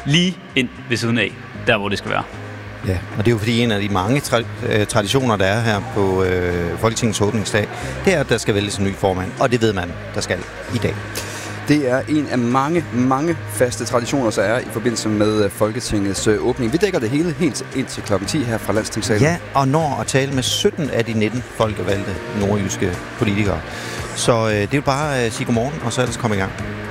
lige ind ved siden af, der hvor det skal være. Ja, og det er jo fordi en af de mange traditioner, der er her på Folketingets åbningsdag, det er, at der skal vælges en ny formand, og det ved man, der skal i dag. Det er en af mange, mange faste traditioner, der er i forbindelse med Folketingets åbning. Vi dækker det hele helt ind til klokken 10 her fra Landstingssalen. Ja, og når at tale med 17 af de 19 folkevalgte nordjyske politikere. Så det er jo bare at sige godmorgen, og så ellers komme i gang.